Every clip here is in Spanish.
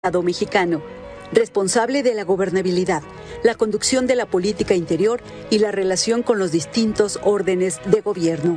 Estado mexicano, responsable de la gobernabilidad, la conducción de la política interior y la relación con los distintos órdenes de gobierno.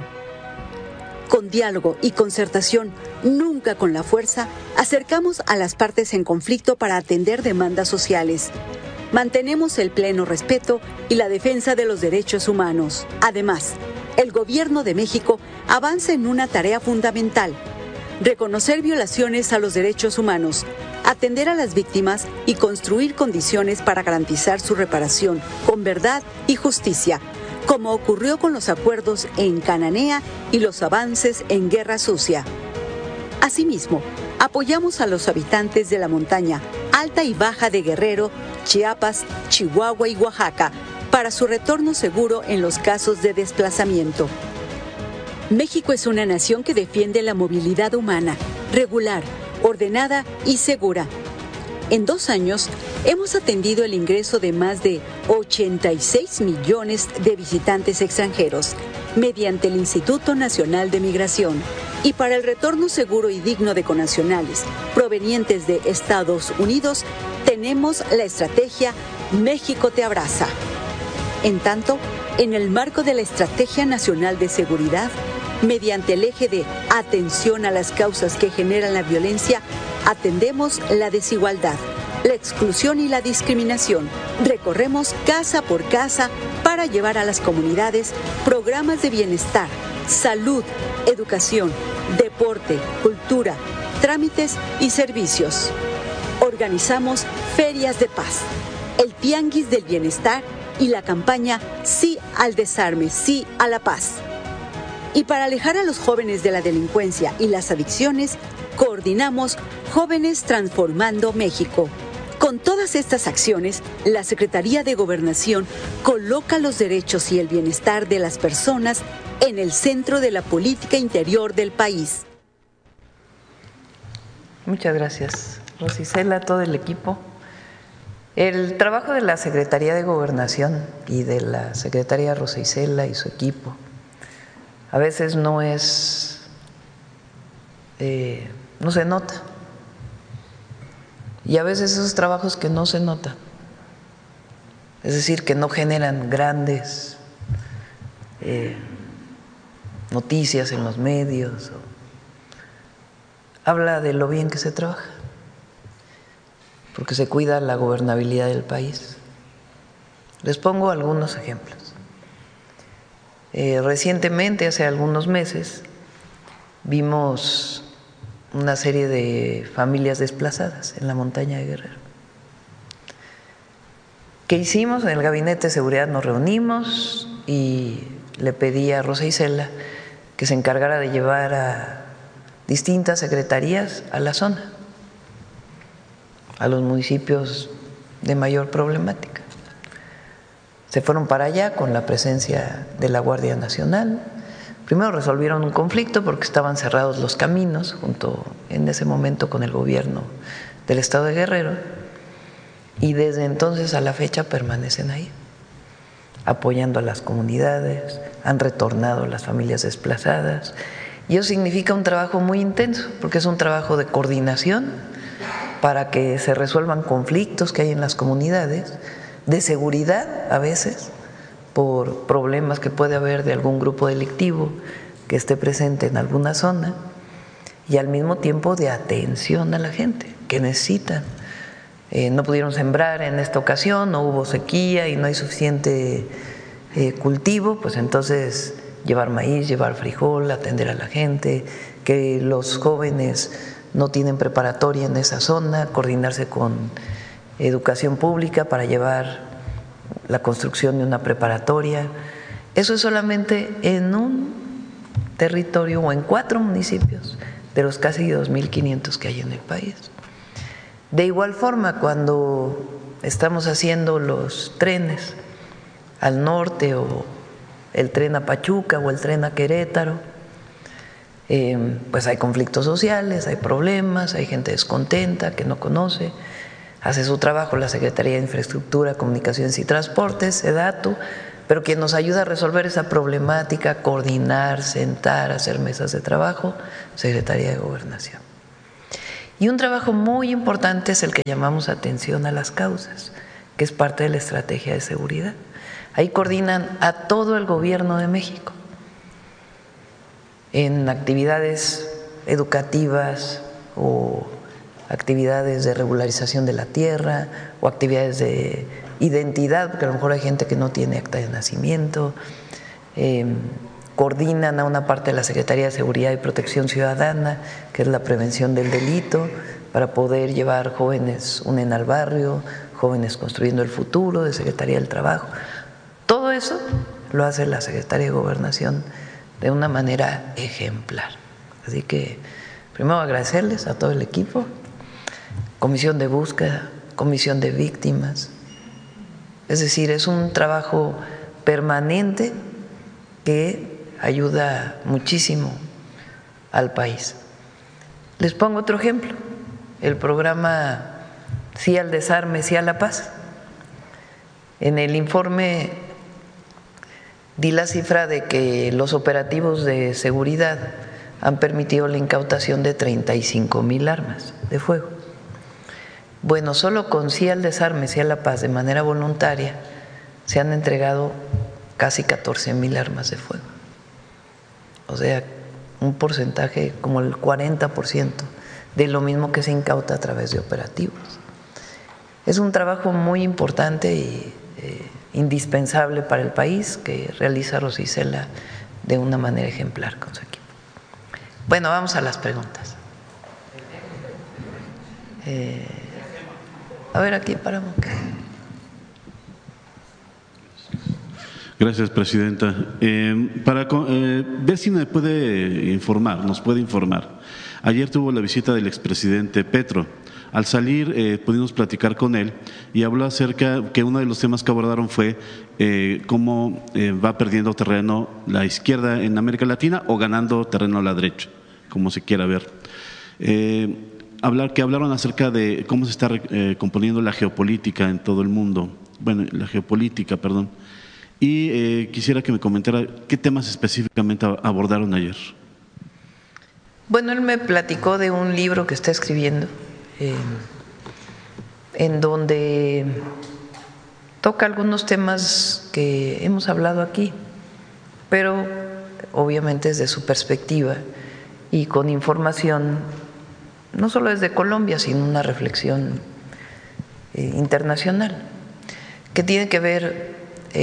Con diálogo y concertación, nunca con la fuerza, acercamos a las partes en conflicto para atender demandas sociales. Mantenemos el pleno respeto y la defensa de los derechos humanos. Además, el Gobierno de México avanza en una tarea fundamental: reconocer violaciones a los derechos humanos, atender a las víctimas y construir condiciones para garantizar su reparación con verdad y justicia, como ocurrió con los acuerdos en Cananea y los avances en Guerra Sucia. Asimismo, apoyamos a los habitantes de la montaña alta y baja de Guerrero, Chiapas, Chihuahua y Oaxaca para su retorno seguro en los casos de desplazamiento. México es una nación que defiende la movilidad humana, regular, ordenada y segura. En 2 años, hemos atendido el ingreso de más de 86 millones de visitantes extranjeros mediante el Instituto Nacional de Migración. Y para el retorno seguro y digno de connacionales provenientes de Estados Unidos, tenemos la estrategia México te abraza. En tanto, en el marco de la Estrategia Nacional de Seguridad, mediante el eje de atención a las causas que generan la violencia, atendemos la desigualdad, la exclusión y la discriminación. Recorremos casa por casa para llevar a las comunidades programas de bienestar, salud, educación, deporte, cultura, trámites y servicios. Organizamos ferias de paz, el Tianguis del Bienestar y la campaña Sí al Desarme, Sí a la Paz. Y para alejar a los jóvenes de la delincuencia y las adicciones, coordinamos Jóvenes Transformando México. Con todas estas acciones, la Secretaría de Gobernación coloca los derechos y el bienestar de las personas en el centro de la política interior del país. Muchas gracias, Rosicela, todo el equipo. El trabajo de la Secretaría de Gobernación y de la Secretaría Rosa Isela y su equipo a veces no se nota. Y a veces esos trabajos que no se notan, es decir, que no generan grandes noticias en los medios, habla de lo bien que se trabaja, porque se cuida la gobernabilidad del país. Les pongo algunos ejemplos. Recientemente, hace algunos meses, vimos una serie de familias desplazadas en la montaña de Guerrero. ¿Qué hicimos? En el Gabinete de Seguridad nos reunimos y le pedí a Rosa Isela que se encargara de llevar a distintas secretarías a la zona, a los municipios de mayor problemática. Se fueron para allá con la presencia de la Guardia Nacional. Primero resolvieron un conflicto porque estaban cerrados los caminos junto en ese momento con el gobierno del estado de Guerrero, y desde entonces a la fecha permanecen ahí, apoyando a las comunidades, han retornado las familias desplazadas, y eso significa un trabajo muy intenso porque es un trabajo de coordinación para que se resuelvan conflictos que hay en las comunidades, de seguridad a veces, por problemas que puede haber de algún grupo delictivo que esté presente en alguna zona, y al mismo tiempo de atención a la gente que necesitan. No pudieron sembrar en esta ocasión, no hubo sequía y no hay suficiente cultivo, pues entonces llevar maíz, llevar frijol, atender a la gente, que los jóvenes no tienen preparatoria en esa zona, coordinarse con educación pública para llevar la construcción de una preparatoria. Eso es solamente en un territorio o en 4 municipios de los casi 2.500 que hay en el país. De igual forma, cuando estamos haciendo los trenes al norte, o el tren a Pachuca o el tren a Querétaro, pues hay conflictos sociales, hay problemas, hay gente descontenta que no conoce. Hace su trabajo la Secretaría de Infraestructura, Comunicaciones y Transportes, SEDATU, pero quien nos ayuda a resolver esa problemática, coordinar, sentar, hacer mesas de trabajo, Secretaría de Gobernación. Y un trabajo muy importante es el que llamamos atención a las causas, que es parte de la estrategia de seguridad. Ahí coordinan a todo el gobierno de México en actividades educativas o actividades de regularización de la tierra o actividades de identidad, porque a lo mejor hay gente que no tiene acta de nacimiento. Coordinan a una parte de la Secretaría de Seguridad y Protección Ciudadana, que es la prevención del delito, para poder llevar jóvenes Unen al Barrio, Jóvenes Construyendo el Futuro, de Secretaría del Trabajo. Todo eso lo hace la Secretaría de Gobernación de una manera ejemplar. Así que primero agradecerles a todo el equipo, comisión de búsqueda, comisión de víctimas. Es decir, es un trabajo permanente que ayuda muchísimo al país. Les pongo otro ejemplo, el programa Sí al Desarme, Sí a la Paz. En el informe di la cifra de que los operativos de seguridad han permitido la incautación de 35,000 armas de fuego. Bueno, solo con Sí al Desarme, Sí a la Paz, de manera voluntaria, se han entregado casi 14,000 armas de fuego. O sea, un porcentaje como el 40% de lo mismo que se incauta a través de operativos. Es un trabajo muy importante y indispensable para el país que realiza Rosa Isela de una manera ejemplar con su equipo. Bueno, vamos a las preguntas. A ver, aquí paramos. Gracias, presidenta. Para ver si nos puede informar. Ayer tuvo la visita del expresidente Petro. Al salir pudimos platicar con él y habló acerca que uno de los temas que abordaron fue cómo va perdiendo terreno la izquierda en América Latina o ganando terreno a la derecha, como se quiera ver. Hablaron acerca de cómo se está componiendo la geopolítica en todo el mundo. Y quisiera que me comentara qué temas específicamente abordaron ayer. Bueno, él me platicó de un libro que está escribiendo en donde toca algunos temas que hemos hablado aquí, pero obviamente desde su perspectiva y con información no solo desde Colombia, sino una reflexión internacional que tiene que ver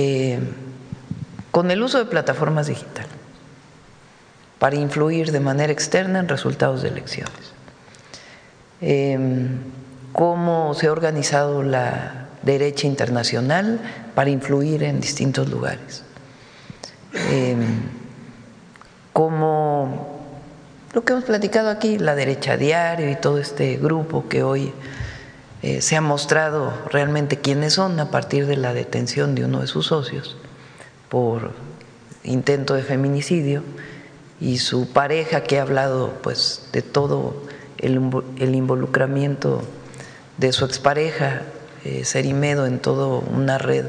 con el uso de plataformas digitales para influir de manera externa en resultados de elecciones. Cómo se ha organizado la derecha internacional para influir en distintos lugares. Cómo lo que hemos platicado aquí, la derecha diario y todo este grupo que hoy se ha mostrado realmente quiénes son a partir de la detención de uno de sus socios por intento de feminicidio y su pareja que ha hablado pues de todo el involucramiento de su expareja Cerimedo en toda una red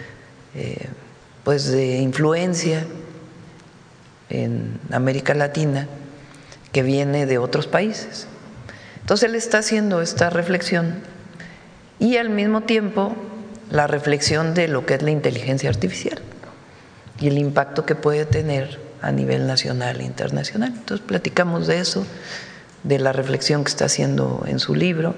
pues de influencia en América Latina que viene de otros países. Entonces él está haciendo esta reflexión y al mismo tiempo la reflexión de lo que es la inteligencia artificial y el impacto que puede tener a nivel nacional e internacional. Entonces platicamos de eso, de la reflexión que está haciendo en su libro.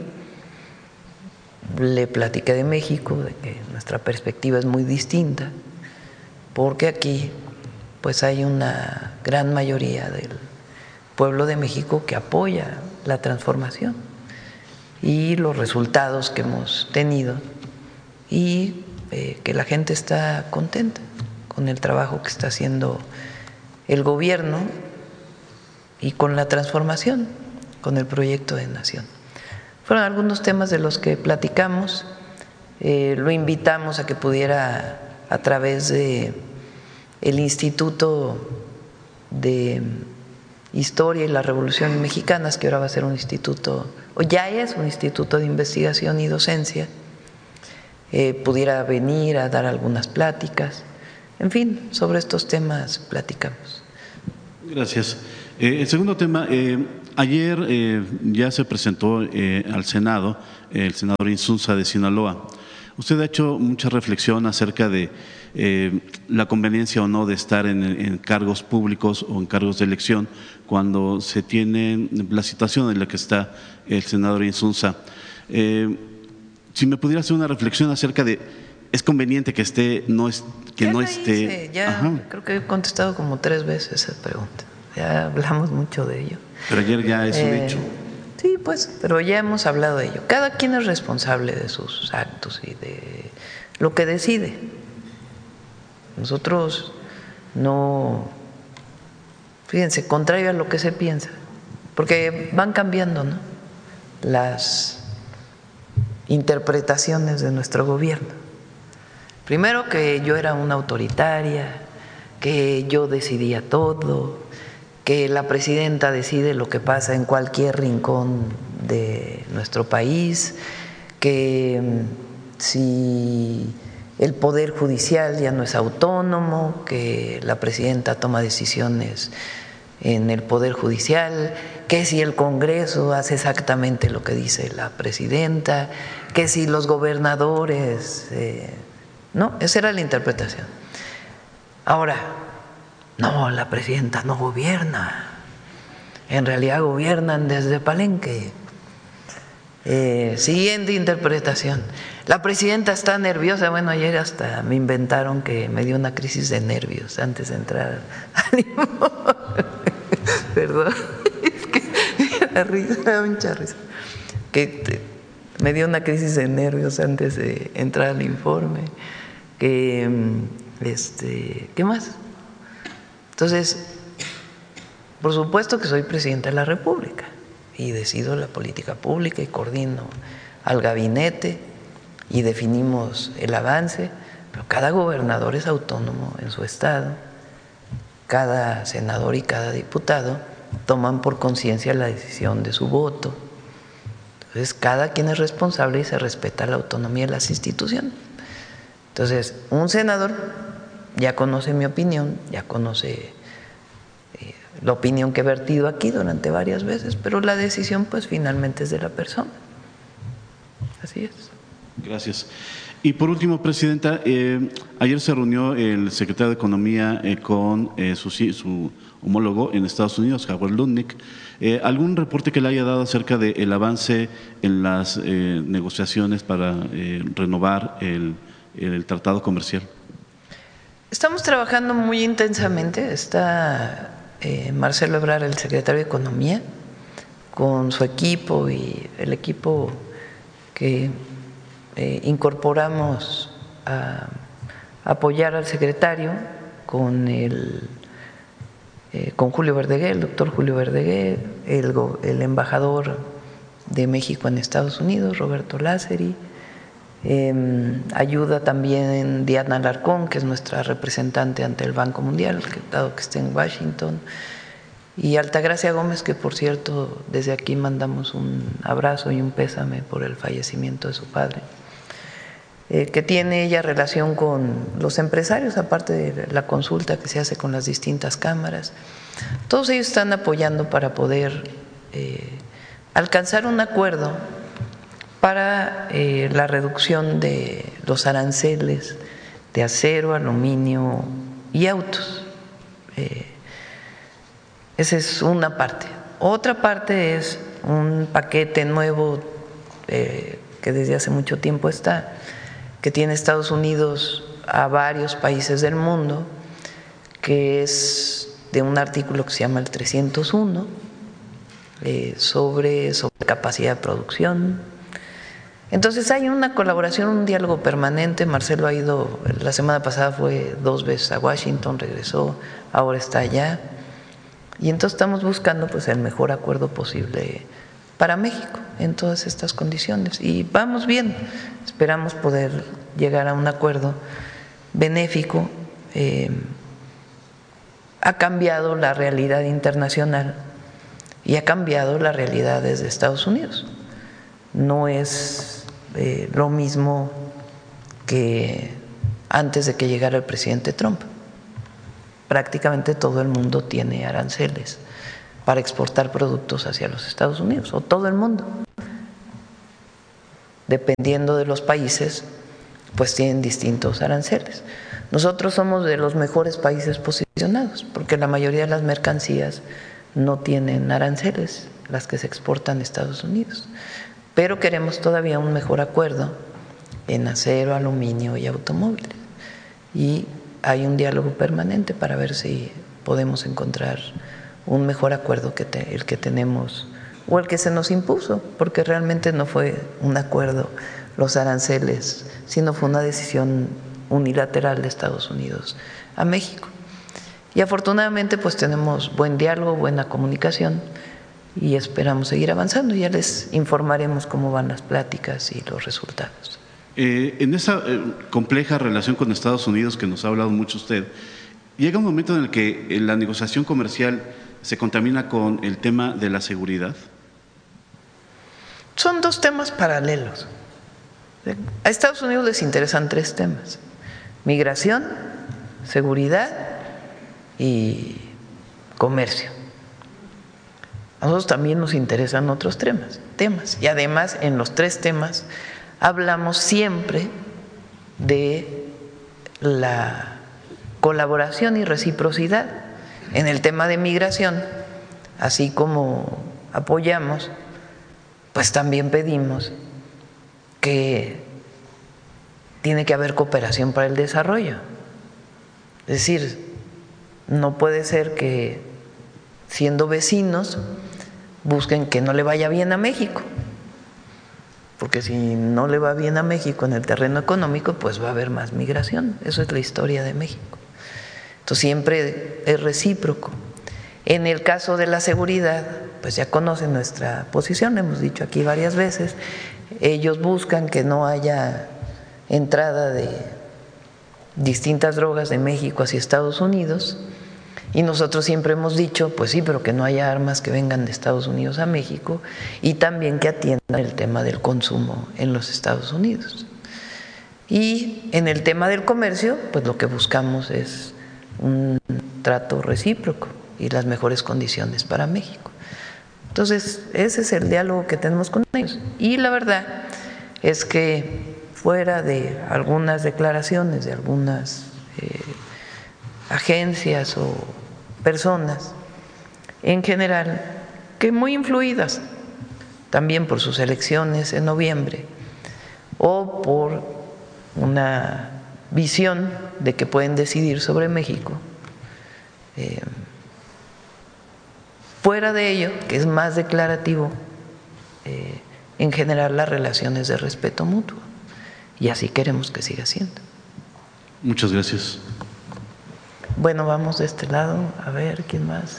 Le platiqué de México, de que nuestra perspectiva es muy distinta, porque aquí pues hay una gran mayoría del pueblo de México que apoya la transformación y los resultados que hemos tenido y que la gente está contenta con el trabajo que está haciendo el gobierno y con la transformación, con el proyecto de nación. Fueron algunos temas de los que platicamos. Lo invitamos a que pudiera, a través de el Instituto de Historia y las Revoluciones Mexicanas, que ahora va a ser un instituto, o ya es un instituto de investigación y docencia, pudiera venir a dar algunas pláticas. En fin, sobre estos temas platicamos. Gracias. El segundo tema, ayer ya se presentó al Senado el senador Insunza de Sinaloa. Usted ha hecho mucha reflexión acerca de la conveniencia o no de estar en cargos públicos o en cargos de elección cuando se tiene la situación en la que está el senador Insunza. Si me pudiera hacer una reflexión acerca de, ¿es conveniente que esté, no esté? Creo que he contestado como 3 veces esa pregunta. Ya hablamos mucho de ello. Pero ayer ya es un hecho. Sí, pues, pero ya hemos hablado de ello. Cada quien es responsable de sus actos y de lo que decide. Nosotros no, fíjense, contrario a lo que se piensa, porque van cambiando, ¿no?, las interpretaciones de nuestro gobierno. Primero que yo era una autoritaria, que yo decidía todo, que la presidenta decide lo que pasa en cualquier rincón de nuestro país, que si el Poder Judicial ya no es autónomo, que la presidenta toma decisiones en el Poder Judicial, que si el Congreso hace exactamente lo que dice la presidenta, que si los gobernadores… no, esa era la interpretación. Ahora, no, la presidenta no gobierna, en realidad gobiernan desde Palenque. Siguiente interpretación, la presidenta está nerviosa. Bueno, ayer hasta me inventaron que me dio una crisis de nervios antes de entrar al informe. Perdón, es que me da risa, me da mucha risa. Que me dio una crisis de nervios antes de entrar al informe. ¿Qué más? Entonces, por supuesto que soy presidenta de la República y decido la política pública y coordino al gabinete y definimos el avance, pero cada gobernador es autónomo en su estado, cada senador y cada diputado toman por conciencia la decisión de su voto. Entonces, cada quien es responsable y se respeta la autonomía de las instituciones. Entonces, un senador ya conoce mi opinión, ya conoce la opinión que he vertido aquí durante varias veces, pero la decisión pues finalmente es de la persona. Así es. Gracias. Y por último, Presidenta, ayer se reunió el secretario de Economía con su homólogo en Estados Unidos, Howard Lutnick. ¿Algún reporte que le haya dado acerca del avance en las negociaciones para renovar el tratado comercial? Estamos trabajando muy intensamente. Está Marcelo Ebrard, el secretario de Economía, con su equipo y el equipo que incorporamos a apoyar al secretario con Julio Verdaguer, el doctor Julio Verdaguer, el embajador de México en Estados Unidos, Roberto Lázari. Ayuda también Diana Alarcón, que es nuestra representante ante el Banco Mundial, dado que está en Washington, y Altagracia Gómez, que por cierto desde aquí mandamos un abrazo y un pésame por el fallecimiento de su padre, que tiene ella relación con los empresarios, aparte de la consulta que se hace con las distintas cámaras. Todos ellos están apoyando para poder alcanzar un acuerdo para la reducción de los aranceles de acero, aluminio y autos. Esa es una parte. Otra parte es un paquete nuevo que desde hace mucho tiempo está, que tiene Estados Unidos a varios países del mundo, que es de un artículo que se llama el 301, sobre capacidad de producción. Entonces hay una colaboración, un diálogo permanente. Marcelo ha ido, la semana pasada fue 2 veces a Washington, regresó, ahora está allá. Y entonces estamos buscando pues el mejor acuerdo posible para México en todas estas condiciones. Y vamos bien, esperamos poder llegar a un acuerdo benéfico. Ha cambiado la realidad internacional y ha cambiado la realidad desde Estados Unidos. No es lo mismo que antes de que llegara el presidente Trump. Prácticamente todo el mundo tiene aranceles para exportar productos hacia los Estados Unidos o todo el mundo. Dependiendo de los países, pues tienen distintos aranceles. Nosotros somos de los mejores países posicionados porque la mayoría de las mercancías no tienen aranceles, las que se exportan a Estados Unidos. Pero queremos todavía un mejor acuerdo en acero, aluminio y automóviles. Y hay un diálogo permanente para ver si podemos encontrar un mejor acuerdo que el que tenemos o el que se nos impuso, porque realmente no fue un acuerdo los aranceles, sino fue una decisión unilateral de Estados Unidos a México. Y afortunadamente pues tenemos buen diálogo, buena comunicación y esperamos seguir avanzando. Ya les informaremos cómo van las pláticas y los resultados. En esa compleja relación con Estados Unidos que nos ha hablado mucho usted, llega un momento en el que la negociación comercial se contamina con el tema de la seguridad. Son dos temas paralelos. A Estados Unidos les interesan tres temas: migración, seguridad y comercio. A nosotros también nos interesan otros temas. Y además en los tres temas hablamos siempre de la colaboración y reciprocidad. En el tema de migración, así como apoyamos, pues también pedimos que tiene que haber cooperación para el desarrollo. Es decir, no puede ser que siendo vecinos busquen que no le vaya bien a México, porque si no le va bien a México en el terreno económico, pues va a haber más migración. Eso es la historia de México. Entonces siempre es recíproco. En el caso de la seguridad, pues ya conocen nuestra posición, hemos dicho aquí varias veces, ellos buscan que no haya entrada de distintas drogas de México hacia Estados Unidos, y nosotros siempre hemos dicho, pues sí, pero que no haya armas que vengan de Estados Unidos a México, y también que atiendan el tema del consumo en los Estados Unidos. Y en el tema del comercio, pues lo que buscamos es un trato recíproco y las mejores condiciones para México. Entonces, ese es el diálogo que tenemos con ellos. Y la verdad es que fuera de algunas declaraciones de algunas agencias o personas, en general, que muy influidas también por sus elecciones en noviembre o por una visión de que pueden decidir sobre México, fuera de ello, que es más declarativo, en general las relaciones de respeto mutuo, y así queremos que siga siendo. Muchas gracias. Bueno, vamos de este lado, a ver, ¿quién más?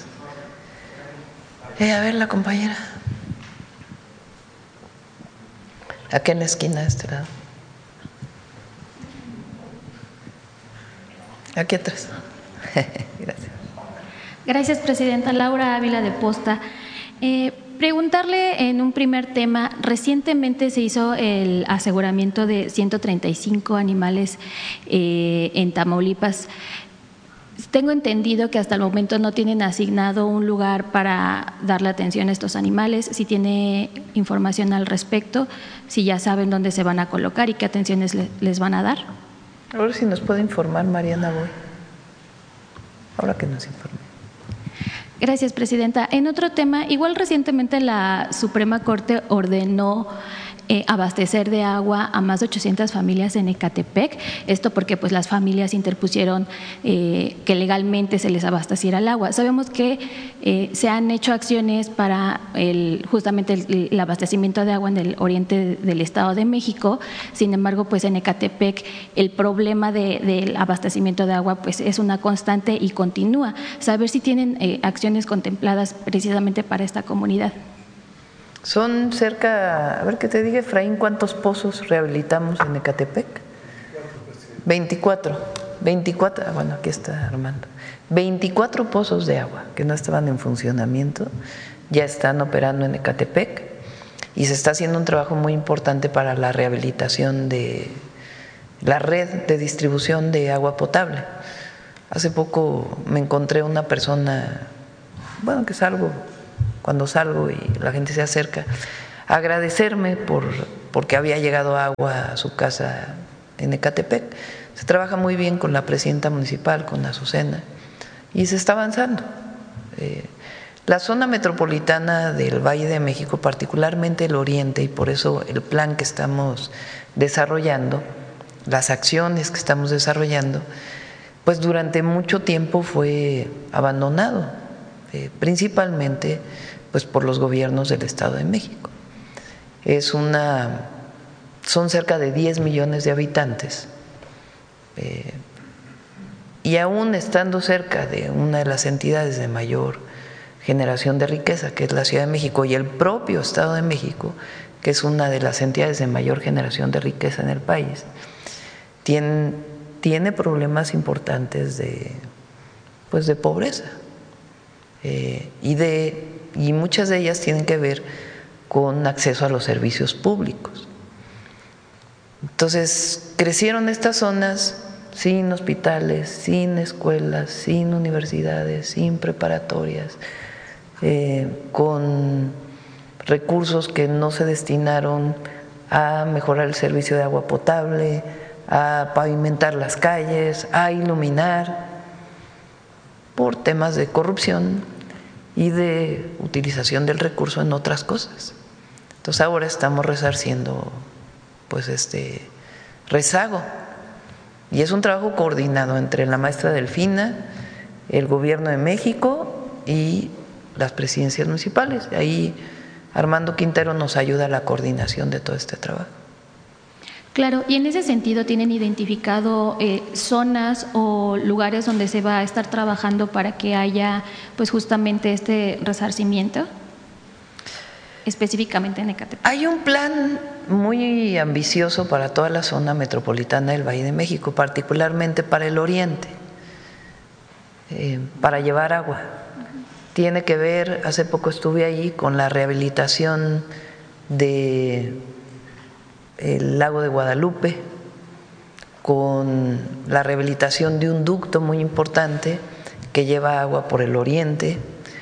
A ver, la compañera. Aquí en la esquina de este lado. Aquí atrás. Gracias. Gracias, presidenta. Laura Ávila de Posta. Preguntarle en un primer tema, recientemente se hizo el aseguramiento de 135 animales en Tamaulipas. Tengo entendido que hasta el momento no tienen asignado un lugar para darle atención a estos animales. Si tiene información al respecto, si ya saben dónde se van a colocar y qué atenciones les van a dar. A ver si nos puede informar Mariana Boy. Ahora que nos informe. Gracias, presidenta. En otro tema, igual recientemente la Suprema Corte ordenó abastecer de agua a más de 800 familias en Ecatepec, esto porque pues las familias interpusieron que legalmente se les abasteciera el agua. Sabemos que se han hecho acciones para justamente el abastecimiento de agua en el oriente del Estado de México, sin embargo pues en Ecatepec el problema del abastecimiento de agua pues es una constante y continúa. Saber si tienen acciones contempladas precisamente para esta comunidad. Son cerca, a ver qué te diga, Efraín, ¿cuántos pozos rehabilitamos en Ecatepec? 24, bueno, aquí está Armando. 24 pozos de agua que no estaban en funcionamiento, ya están operando en Ecatepec y se está haciendo un trabajo muy importante para la rehabilitación de la red de distribución de agua potable. Hace poco me encontré una persona, bueno, que es algo cuando salgo y la gente se acerca, agradecerme porque había llegado agua a su casa en Ecatepec. Se trabaja muy bien con la presidenta municipal, con Azucena, y se está avanzando. La zona metropolitana del Valle de México, particularmente el oriente, y por eso el plan que estamos desarrollando, las acciones que estamos desarrollando, pues durante mucho tiempo fue abandonado, principalmente pues por los gobiernos del Estado de México. Son cerca de 10 millones de habitantes, y aún estando cerca de una de las entidades de mayor generación de riqueza, que es la Ciudad de México, y el propio Estado de México, que es una de las entidades de mayor generación de riqueza en el país, tiene problemas importantes de pobreza, y muchas de ellas tienen que ver con acceso a los servicios públicos. Entonces, crecieron estas zonas sin hospitales, sin escuelas, sin universidades, sin preparatorias, con recursos que no se destinaron a mejorar el servicio de agua potable, a pavimentar las calles, a iluminar, por temas de corrupción y de utilización del recurso en otras cosas. Entonces ahora estamos resarciendo pues este rezago, y es un trabajo coordinado entre la maestra Delfina, el Gobierno de México y las presidencias municipales. Ahí Armando Quintero nos ayuda a la coordinación de todo este trabajo. Claro, y en ese sentido, ¿tienen identificado zonas o lugares donde se va a estar trabajando para que haya pues justamente este resarcimiento, específicamente en Ecatepec? Hay un plan muy ambicioso para toda la zona metropolitana del Valle de México, particularmente para el oriente, para llevar agua. Tiene que ver, hace poco estuve ahí, con la rehabilitación de el lago de Guadalupe, con la rehabilitación de un ducto muy importante que lleva agua por el oriente,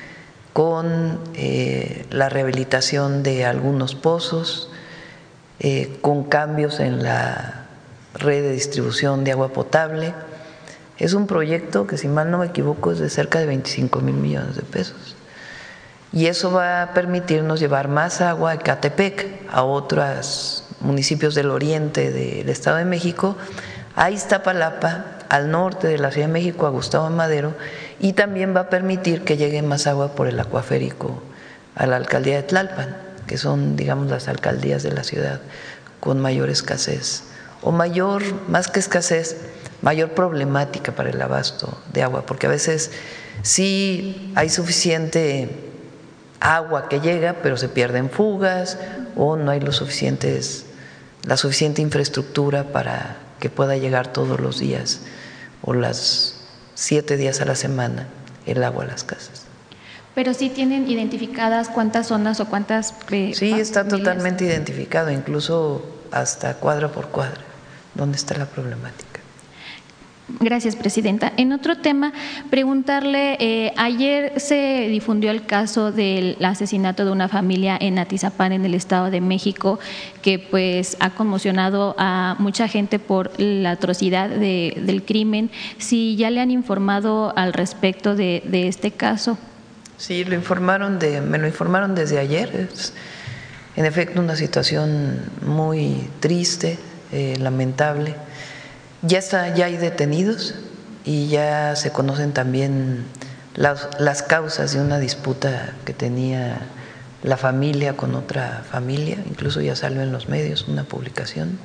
con la rehabilitación de algunos pozos, con cambios en la red de distribución de agua potable. Es un proyecto que, si mal no me equivoco, es de cerca de 25,000 millones de pesos. Y eso va a permitirnos llevar más agua a Ecatepec, a otros municipios del oriente del Estado de México, a Iztapalapa, al norte de la Ciudad de México, a Gustavo Madero, y también va a permitir que llegue más agua por el acuaférico a la alcaldía de Tlalpan, que son, digamos, las alcaldías de la ciudad con mayor escasez, o mayor, más que escasez, mayor problemática para el abasto de agua, porque a veces sí hay suficiente agua que llega, pero se pierden fugas, o no hay la suficiente infraestructura para que pueda llegar todos los días o las 7 días a la semana el agua a las casas. Pero sí tienen identificadas cuántas zonas o cuántas… Sí, está totalmente identificado, incluso hasta cuadra por cuadra, dónde está la problemática. Gracias, presidenta. En otro tema, preguntarle, ayer se difundió el caso del asesinato de una familia en Atizapán, en el Estado de México, que pues ha conmocionado a mucha gente por la atrocidad del crimen. Si ya le han informado al respecto de este caso. Sí, me lo informaron desde ayer. Es, en efecto, una situación muy triste, lamentable. Ya hay detenidos y ya se conocen también las causas de una disputa que tenía la familia con otra familia, incluso ya salió en los medios una publicación,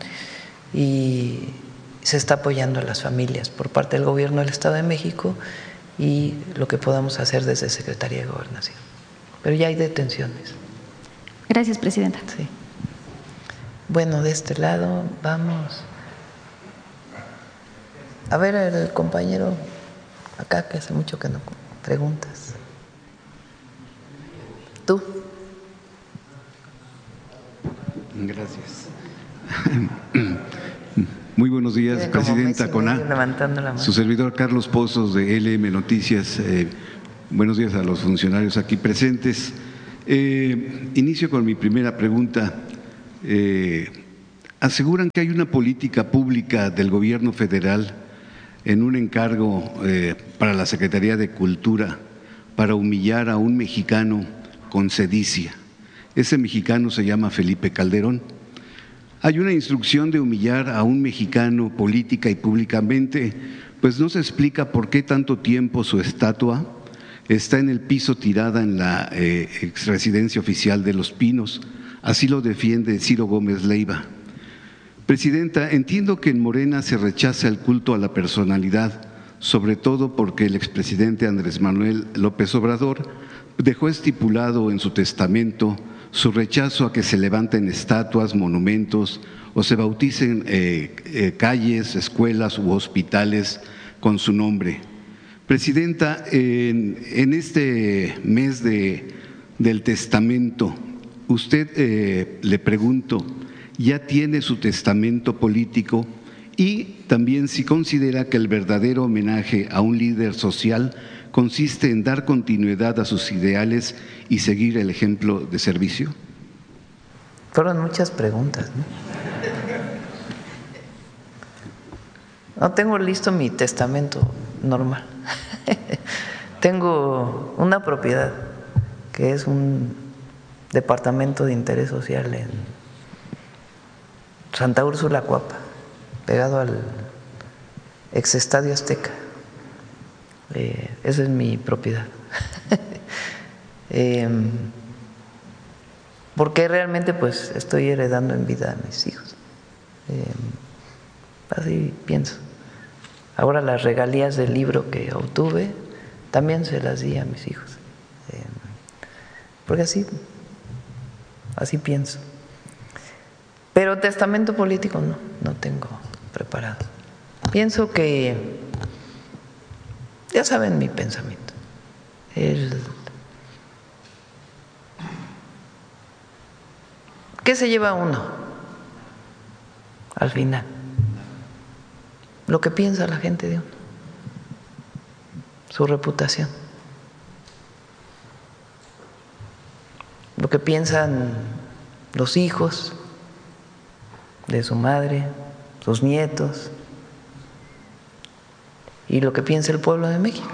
y se está apoyando a las familias por parte del Gobierno del Estado de México y lo que podamos hacer desde Secretaría de Gobernación. Pero ya hay detenciones. Gracias, presidenta. Sí. Bueno, de este lado vamos. A ver, el compañero acá, que hace mucho que no preguntas. ¿Tú? Gracias. Muy buenos días, presidenta CONA. Su servidor Carlos Pozos, de LM Noticias. Buenos días a los funcionarios aquí presentes. Inicio con mi primera pregunta. Aseguran que hay una política pública del gobierno federal en un encargo para la Secretaría de Cultura para humillar a un mexicano con sedicia. Ese mexicano se llama Felipe Calderón. Hay una instrucción de humillar a un mexicano política y públicamente, pues no se explica por qué tanto tiempo su estatua está en el piso tirada en la exresidencia oficial de Los Pinos. Así lo defiende Ciro Gómez Leiva. Presidenta, entiendo que en Morena se rechaza el culto a la personalidad, sobre todo porque el expresidente Andrés Manuel López Obrador dejó estipulado en su testamento su rechazo a que se levanten estatuas, monumentos o se bauticen calles, escuelas u hospitales con su nombre. Presidenta, en este mes del testamento, usted, le pregunto, ¿ya tiene su testamento político? Y también si considera que el verdadero homenaje a un líder social consiste en dar continuidad a sus ideales y seguir el ejemplo de servicio. Fueron muchas preguntas, ¿no? No tengo listo mi testamento normal. Tengo una propiedad que es un departamento de interés social en Santa Úrsula, Coapa, pegado al ex Estadio Azteca. Esa es mi propiedad. Porque realmente pues estoy heredando en vida a mis hijos. Así pienso. Ahora las regalías del libro que obtuve también se las di a mis hijos. Porque así pienso. Pero testamento político no tengo preparado. Pienso que, ya saben mi pensamiento, ¿qué se lleva uno al final? Lo que piensa la gente de uno, su reputación, lo que piensan los hijos de su madre, sus nietos, y lo que piensa el pueblo de México.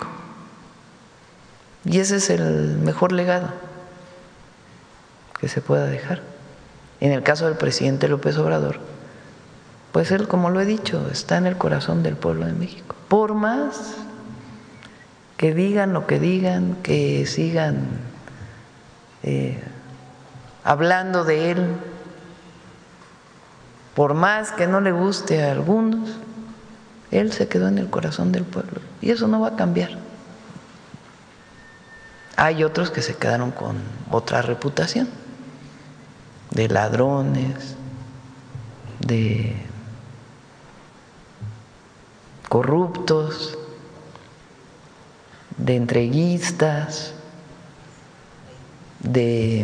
Y ese es el mejor legado que se pueda dejar. En el caso del presidente López Obrador, pues él, como lo he dicho, está en el corazón del pueblo de México. Por más que digan lo que digan, que sigan hablando de él, por más que no le guste a algunos, él se quedó en el corazón del pueblo y eso no va a cambiar. Hay otros que se quedaron con otra reputación, de ladrones, de corruptos, de entreguistas, de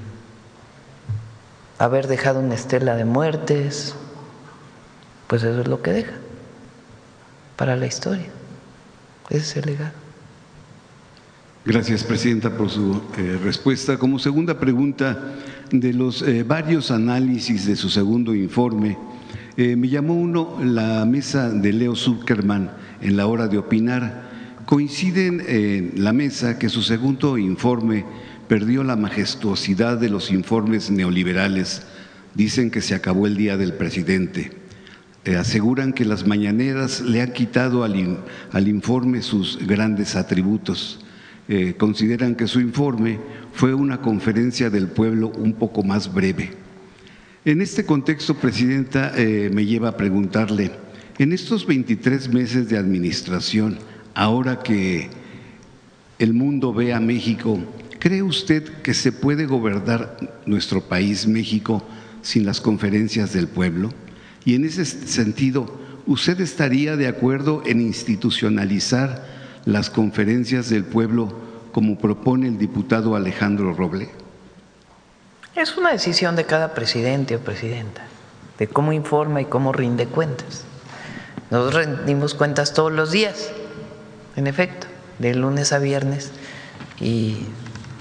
haber dejado una estela de muertes. Pues eso es lo que deja para la historia. Ese es el legado. Gracias, Presidenta, por su respuesta. Como segunda pregunta, de los varios análisis de su segundo informe, me llamó uno la mesa de Leo Zuckerman en la hora de opinar. Coinciden en la mesa que su segundo informe perdió la majestuosidad de los informes neoliberales. Dicen que se acabó el día del presidente. Aseguran que las mañaneras le han quitado al informe sus grandes atributos. Consideran que su informe fue una conferencia del pueblo un poco más breve. En este contexto, Presidenta, me lleva a preguntarle, en estos 23 meses de administración, ahora que el mundo ve a México, ¿cree usted que se puede gobernar nuestro país, México, sin las conferencias del pueblo? Y en ese sentido, ¿usted estaría de acuerdo en institucionalizar las conferencias del pueblo como propone el diputado Alejandro Roble? Es una decisión de cada presidente o presidenta, de cómo informa y cómo rinde cuentas. Nosotros rendimos cuentas todos los días, en efecto, de lunes a viernes, y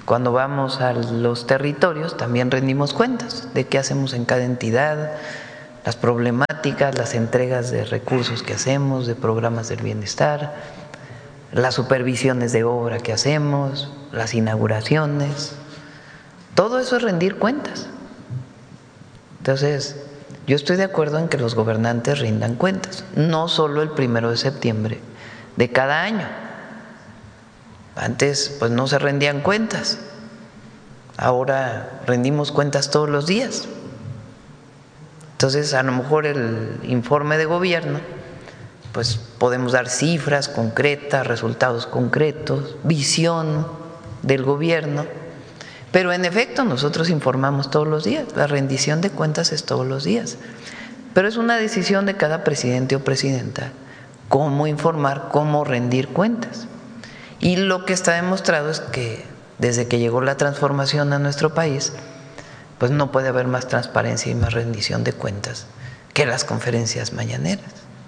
cuando vamos a los territorios también rendimos cuentas de qué hacemos en cada entidad, las problemáticas, las entregas de recursos que hacemos, de programas del bienestar, las supervisiones de obra que hacemos, las inauguraciones. Todo eso es rendir cuentas. Entonces, yo estoy de acuerdo en que los gobernantes rindan cuentas, no solo el 1 de septiembre de cada año. Antes, pues no se rendían cuentas. Ahora rendimos cuentas todos los días. Entonces, a lo mejor el informe de gobierno, pues podemos dar cifras concretas, resultados concretos, visión del gobierno, pero en efecto nosotros informamos todos los días, la rendición de cuentas es todos los días, pero es una decisión de cada presidente o presidenta cómo informar, cómo rendir cuentas. Y lo que está demostrado es que desde que llegó la transformación a nuestro país, pues no puede haber más transparencia y más rendición de cuentas que las conferencias mañaneras.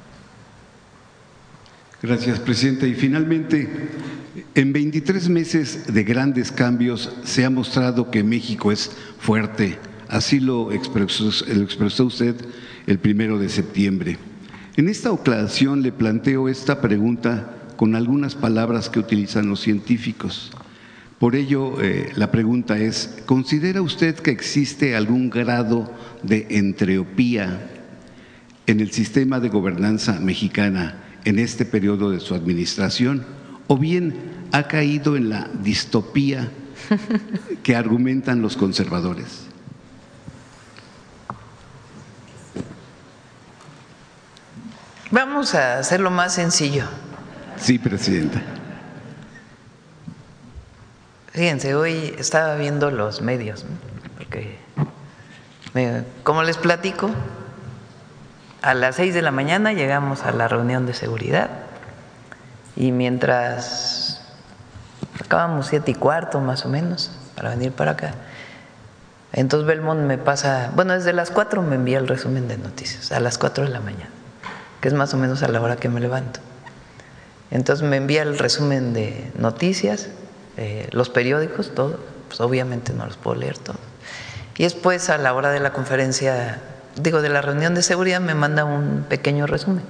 Gracias, presidenta. Y finalmente, en 23 meses de grandes cambios se ha mostrado que México es fuerte. Así lo expresó usted el 1 de septiembre. En esta ocasión le planteo esta pregunta con algunas palabras que utilizan los científicos. Por ello, la pregunta es, ¿considera usted que existe algún grado de entropía en el sistema de gobernanza mexicana en este periodo de su administración? ¿O bien ha caído en la distopía que argumentan los conservadores? Vamos a hacerlo más sencillo. Sí, presidenta. Fíjense, hoy estaba viendo los medios, ¿no? Porque, como les platico, a las 6 de la mañana llegamos a la reunión de seguridad y mientras acabamos 7:15 más o menos para venir para acá, entonces Belmont me pasa, bueno, desde las 4 me envía el resumen de noticias, a las 4 de la mañana, que es más o menos a la hora que me levanto. Entonces me envía el resumen de noticias, los periódicos, todo, pues obviamente no los puedo leer todos. Y después a la hora de la conferencia, de la reunión de seguridad, me manda un pequeño resumen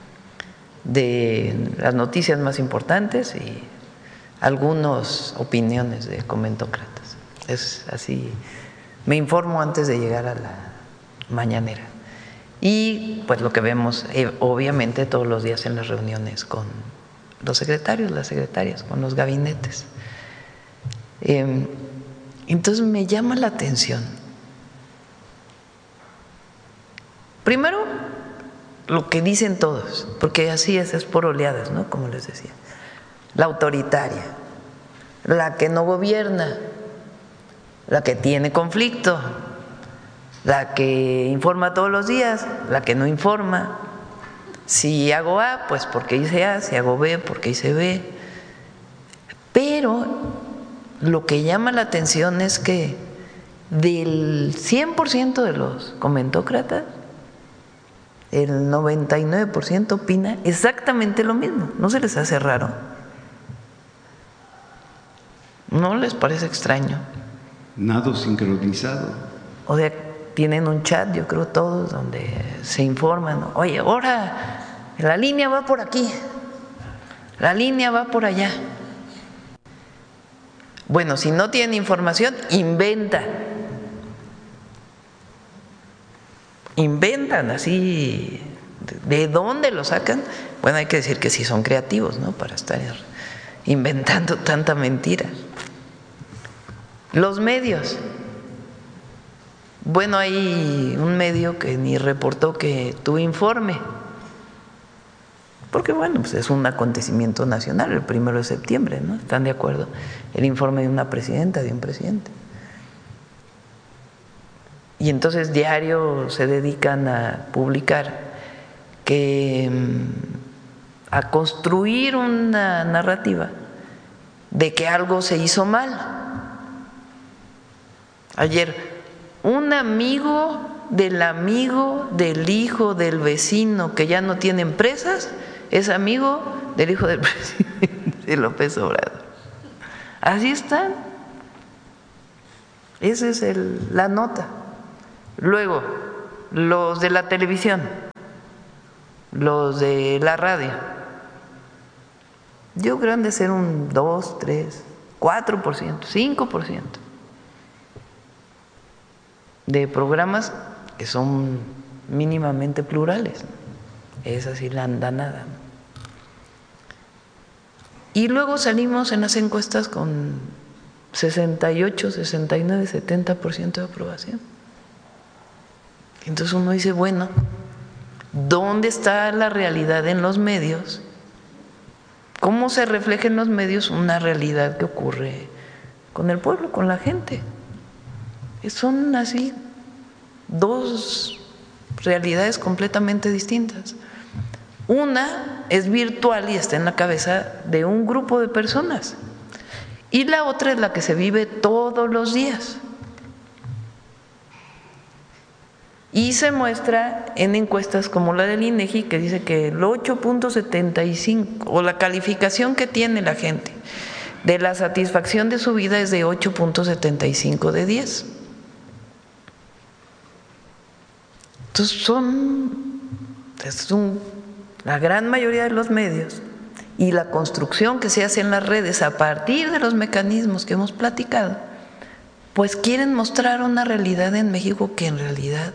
de las noticias más importantes y algunas opiniones de comentócratas. Es así, me informo antes de llegar a la mañanera. Y pues lo que vemos, obviamente, todos los días en las reuniones con los secretarios, las secretarias, con los gabinetes. Entonces me llama la atención. Primero, lo que dicen todos, porque así es por oleadas, ¿no? Como les decía. La autoritaria, la que no gobierna, la que tiene conflicto, la que informa todos los días, la que no informa. Si hago A, pues porque hice A, si hago B, porque hice B. Pero lo que llama la atención es que del 100% de los comentócratas, el 99% opina exactamente lo mismo. ¿No se les hace raro? ¿No les parece extraño? Nado sincronizado. O sea, tienen un chat, yo creo todos, donde se informan. Oye, ahora la línea va por aquí, la línea va por allá. Bueno, si no tienen información, inventan así. ¿De dónde lo sacan? Bueno, hay que decir que sí son creativos, ¿no? Para estar inventando tanta mentira. Los medios. Bueno, hay un medio que ni reportó que tuvo informe, porque bueno, pues es un acontecimiento nacional, el 1 de septiembre, ¿no? ¿Están de acuerdo? El informe de una presidenta, de un presidente. Y entonces diario se dedican a publicar a construir una narrativa de que algo se hizo mal. Ayer, un amigo del hijo del vecino que ya no tiene empresas es amigo del hijo del presidente López Obrador. Así están. Esa es la nota. Luego, los de la televisión, los de la radio, yo creo que han de ser un 2, 3, 4%, 5% de programas que son mínimamente plurales. Esa sí la anda nada. Y luego salimos en las encuestas con 68, 69, 70% de aprobación. Entonces uno dice, bueno, ¿dónde está la realidad en los medios? ¿Cómo se refleja en los medios una realidad que ocurre con el pueblo, con la gente? Son así dos realidades completamente distintas. Una es virtual y está en la cabeza de un grupo de personas, y la otra es la que se vive todos los días. Y se muestra en encuestas como la del INEGI, que dice que el 8.75, o la calificación que tiene la gente de la satisfacción de su vida es de 8.75 de 10. Entonces la gran mayoría de los medios y la construcción que se hace en las redes a partir de los mecanismos que hemos platicado, pues quieren mostrar una realidad en México que en realidad